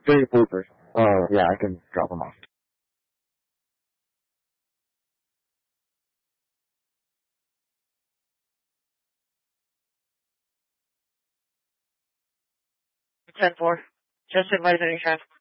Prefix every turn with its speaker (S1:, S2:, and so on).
S1: Doing a pooper. Yeah, I can drop them off.
S2: Ten four. Just advise any traffic.